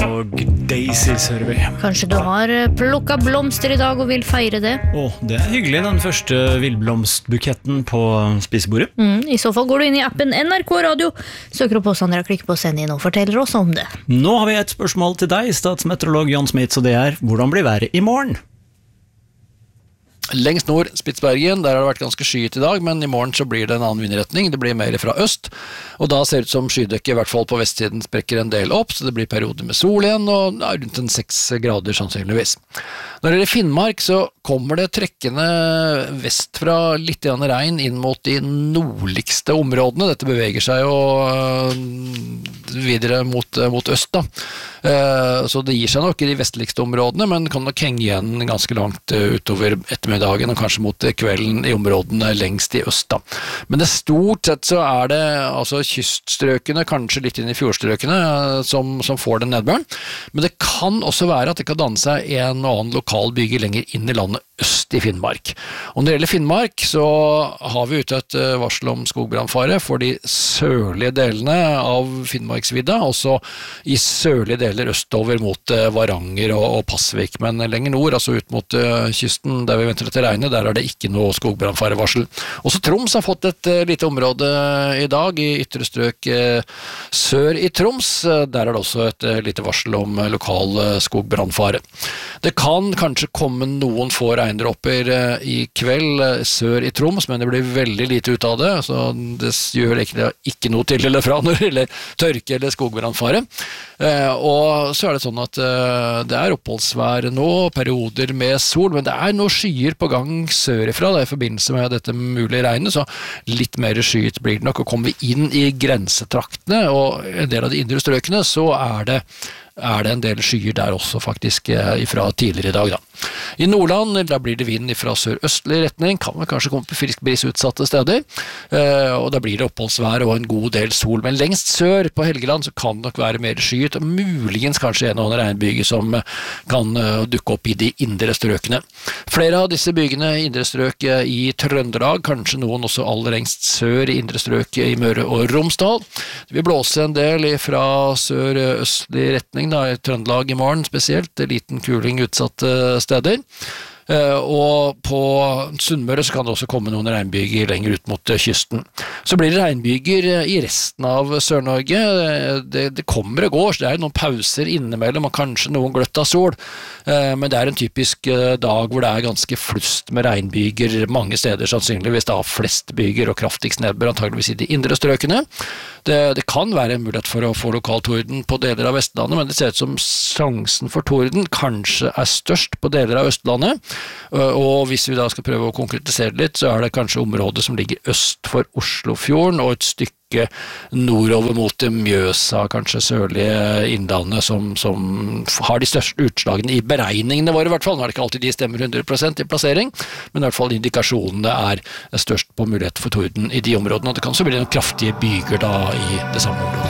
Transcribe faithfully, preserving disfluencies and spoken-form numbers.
og Daisy Sørvøy. Kanskje du har plukket blomster i dag og vil feire det? Åh, det er hyggelig, den første vildblomstbuketten på spisebordet. Mm, I så fall går du inn i appen N R K Radio, søker opp på Sandra, klikker på send inn og forteller oss om det. Nå har vi et spørsmål til deg, statsmeteorolog Jan Smits, og det er, hvordan blir været i morgen? Lengst nord, Spitsbergen, der har det vært ganske skyet i dag, men i morgen så blir det en annen vindretning, det blir mer fra øst, og da ser det ut som skydekket, i hvert fall på vestsiden, sprekker en del opp, så det blir perioder med sol igjen, og ja, rundt en seks grader sannsynligvis. Når det gjelder Finnmark, så kommer det trekkende vest fra litt grann regn inn mot de nordligste områdene, dette beveger seg jo videre mot, mot øst da, så det gir seg nok i de vestligste områdene, men kan nok henge igjen ganske langt utover ettermiddagen og kanskje mot kvelden i områdene lengst i øst da. Men det stort sett så er det altså kyststrøkene, kanskje litt inn i fjordstrøkene som, som får den nedbøren, men det kan også være at det kan danne seg en og annen lokal byge lenger inn i landet øst i Finnmark. Og når det gjelder Finnmark så har vi ute et varsel om skogbrannfare for de sørlige delene av Finnmarksvidda, også i sørlige deler østover mot Varanger og, og Passvik, men lenger nord, altså ut mot uh, kysten der vi venter etter regnet, der er det ikke noe skogbrannfarevarsel. Også Troms har fått et uh, lite område i dag, i ytre strøk uh, sør i Troms, uh, der er det også et uh, lite varsel om uh, lokal uh, skogbrannfare. Det kan kanskje komme noen få regndråper uh, i kveld uh, sør i Troms, men det blir veldig lite ut av det, så det gjør ikke, ikke noe til eller fra når det gjelder tørke eller skogbrannfare. Uh, og så er det sånn at uh, det er oppholdsvær nå, perioder med sol, men det er noe skyer på gang sørifra da, i forbindelse med dette mulige regnet, så litt mer skyet blir det nok, og kommer vi inn i grensetraktene og en del av de indre strøkene, så er det er det en del skyer der også faktisk fra tidligere i dag da. I Nordland, da blir det vind fra sør-østlig retning, kan man kanskje komme på frisk bris utsatte steder, og da blir det oppholdsvær og en god del sol, men lengst sør på Helgeland så kan det nok være mer skyet, og muligens kanskje en og annen regnbyge som kan dukke opp i de indre strøkene. Flere av disse bygene i indre strøk i Trøndelag, kanskje noen også aller lengst sør i indre strøk i Møre og Romsdal. Det vil blåse en del fra sør-østlig retning da, i Trøndelag i morgen spesielt, liten kuling utsatte steder. Uh, og på Sunnmøre så kan det også komme noen regnbyger lenger ut mot uh, kysten. Så blir det regnbyger uh, i resten av Sør-Norge. Uh, det, det kommer og går, så det er noen pauser innimellom, og kanskje noen gløtt av sol. Uh, men det er en typisk uh, dag hvor det er ganske flust med regnbyger mange steder, sannsynligvis da flest byger og kraftigst nedbør, antageligvis i de indre strøkene. Det, det kan være en mulighet for å få lokal torden på deler av Vestlandet, men det ser ut som sjansen for torden kanskje er størst på deler av Østlandet. Og hvis vi da skal prøve å konkretisere litt, så er det kanskje området som ligger øst for Oslofjorden og et stykke nordover mot Mjøsa, kanskje sørlige Innlandet, som, som har de største utslagene i beregningene våre i hvert fall. Nå er det ikke alltid de stemmer hundre prosent i plassering, men i hvert fall indikasjonene er størst på mulighet for torden i de områdene, og det kan så bli noen kraftige byger da i det samme området.